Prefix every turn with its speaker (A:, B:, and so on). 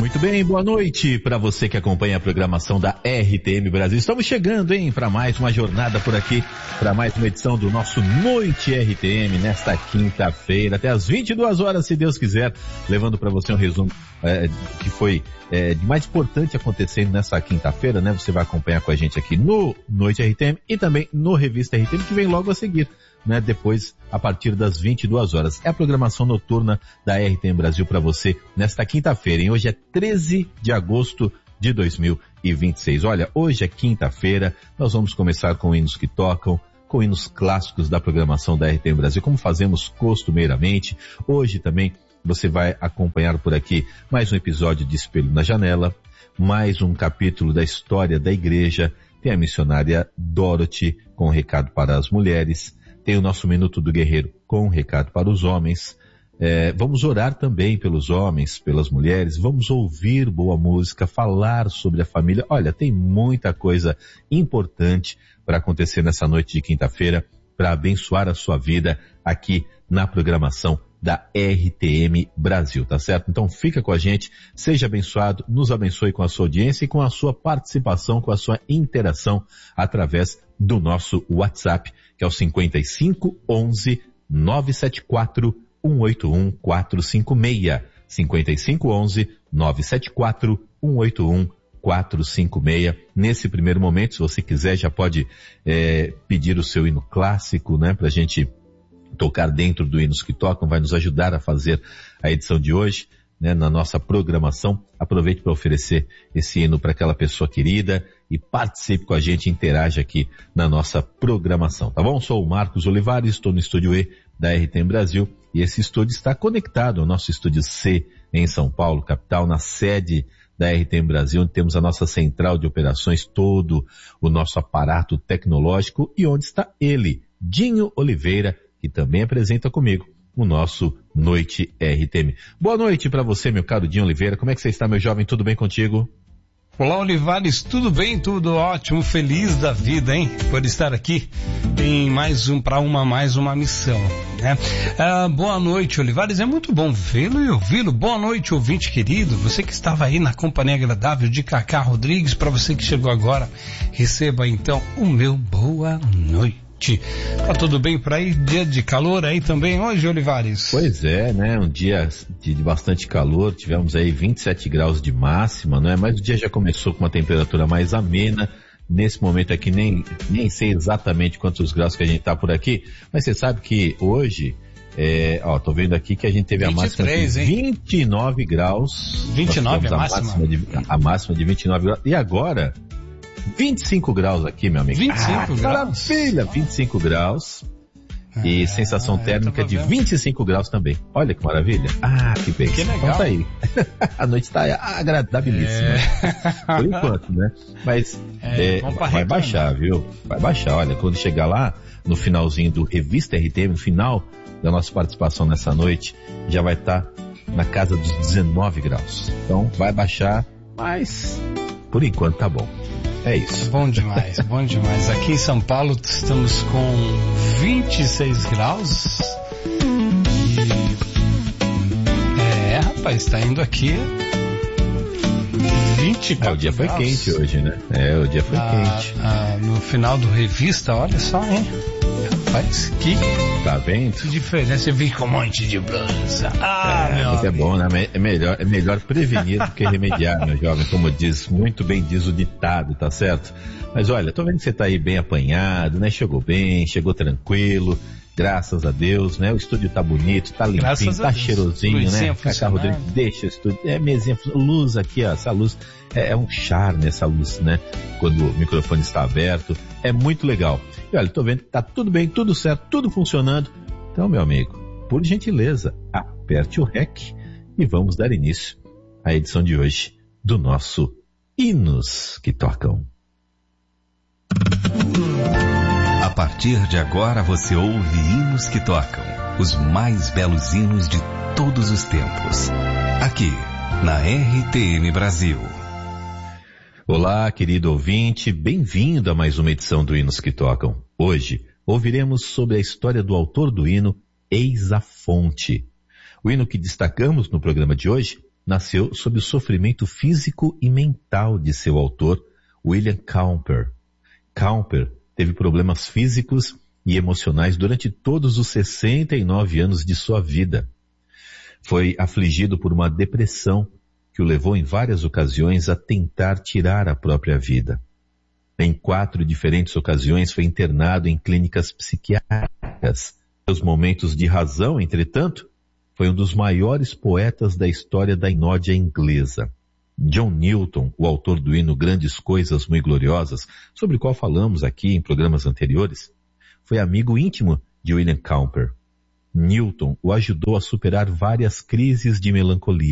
A: Muito bem, boa noite para você que acompanha a programação da RTM Brasil. Estamos chegando, para mais uma jornada por aqui, para mais uma edição do nosso Noite RTM nesta quinta-feira, até às 22 horas, se Deus quiser, levando para você um resumo que foi de mais importante acontecendo nessa quinta-feira, né? Você vai acompanhar com a gente aqui no Noite RTM e também no Revista RTM, que vem logo a seguir, né? Depois, a partir das 22 horas. É a programação noturna da RTM Brasil para você nesta quinta-feira, hein? Hoje é 13 de agosto de 2026. Olha, hoje é quinta-feira, nós vamos começar com hinos que tocam, com hinos clássicos da programação da RTM Brasil, como fazemos costumeiramente. Hoje também você vai acompanhar por aqui mais um episódio de Espelho na Janela, mais um capítulo da história da igreja, tem a missionária Dorothy com um recado para as mulheres, tem o nosso Minuto do Guerreiro com um recado para os homens. Vamos orar também pelos homens, pelas mulheres, vamos ouvir boa música, falar sobre a família. Olha, tem muita coisa importante para acontecer nessa noite de quinta-feira, para abençoar a sua vida aqui na programação da RTM Brasil, tá certo? Então fica com a gente, seja abençoado, nos abençoe com a sua audiência e com a sua participação, com a sua interação através do nosso WhatsApp, que é o 55 11 974 181 456. 55 11 974 181 456. Nesse primeiro momento, se você quiser, já pode pedir o seu hino clássico, né, pra gente tocar dentro do Hinos que Tocam, vai nos ajudar a fazer a edição de hoje, né, na nossa programação. Aproveite para oferecer esse hino para aquela pessoa querida e participe com a gente, interaja aqui na nossa programação, tá bom? Sou o Marcos Olivares, estou no Estúdio E da RTM Brasil e esse estúdio está conectado ao nosso Estúdio C em São Paulo, capital, na sede da RTM Brasil, onde temos a nossa central de operações, todo o nosso aparato tecnológico e onde está ele, Dinho Oliveira, que também apresenta comigo o nosso Noite RTM. Boa noite para você, meu caro Dinho Oliveira. Como é que você está, meu jovem? Tudo bem contigo?
B: Olá, Olivares, tudo bem? Tudo ótimo, feliz da vida, hein? Por estar aqui em mais uma missão, né? Boa noite, Olivares, é muito bom vê-lo e ouvi-lo. Boa noite, ouvinte querido, você que estava aí na companhia agradável de Cacá Rodrigues, para você que chegou agora, receba então o meu boa noite. Tá tudo bem por aí? Dia de calor aí também hoje, Olivares?
A: Pois é, né? Um dia de bastante calor, tivemos aí 27 graus de máxima, né? Mas o dia já começou com uma temperatura mais amena. Nesse momento aqui nem sei exatamente quantos graus que a gente tá por aqui, mas você sabe que hoje, tô vendo aqui que a gente teve 23, a máxima de 29 graus. 29 a máxima? A máxima de 29 graus. E agora 25 graus aqui, meu amigo. 25 graus? Maravilha! 25 graus. E sensação térmica de 25 graus também. Olha que maravilha. Que bem.
B: Que legal.
A: Então tá aí. A noite está agradabilíssima. Por enquanto, né? Mas vai baixar, viu? Vai baixar. Olha, quando chegar lá, no finalzinho do Revista RTM, no final da nossa participação nessa noite, já vai estar na casa dos 19 graus. Então vai baixar, mas por enquanto tá bom. É isso.
B: Bom demais, bom demais. Aqui em São Paulo estamos com 26 graus. E rapaz, tá indo aqui 24
A: o dia
B: graus.
A: Foi quente hoje, né? O dia foi quente.
B: No final do Revista, olha só, hein? Rapaz, que
A: tá vendo?
B: Que diferença, eu vim com um monte de blusa.
A: Mas é bom, né? É melhor prevenir do que remediar, meu jovem, como muito bem diz o ditado, tá certo? Mas olha, tô vendo que você tá aí bem apanhado, né? Chegou bem, chegou tranquilo, graças a Deus, né? O estúdio tá bonito, tá limpinho, tá cheirosinho, Luizinha, né? Cacá Rodrigues deixa o estúdio, mesinha, luz aqui, ó, essa luz, é um charme essa luz, né? Quando o microfone está aberto, é muito legal. E olha, tô vendo que tá tudo bem, tudo certo, tudo funcionando. Então, meu amigo, por gentileza, aperte o REC e vamos dar início à edição de hoje do nosso Hinos que Tocam.
C: A partir de agora você ouve Hinos que Tocam, os mais belos hinos de todos os tempos, aqui na RTM Brasil.
A: Olá, querido ouvinte, bem-vindo a mais uma edição do Hinos que Tocam. Hoje ouviremos sobre a história do autor do hino Eis a Fonte. O hino que destacamos no programa de hoje nasceu sob o sofrimento físico e mental de seu autor, William Cowper. Cowper teve problemas físicos e emocionais durante todos os 69 anos de sua vida. Foi afligido por uma depressão que o levou em várias ocasiões a tentar tirar a própria vida. Em 4 diferentes ocasiões foi internado em clínicas psiquiátricas. Seus momentos de razão, entretanto, foi um dos maiores poetas da história da inódia inglesa. John Newton, o autor do hino Grandes Coisas Muito Gloriosas, sobre o qual falamos aqui em programas anteriores, foi amigo íntimo de William Cowper. Newton o ajudou a superar várias crises de melancolia.